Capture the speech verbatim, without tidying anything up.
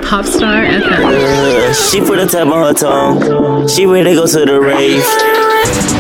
Popstar F M. Uh, she put a tab on her tongue. She ready to go to the rave.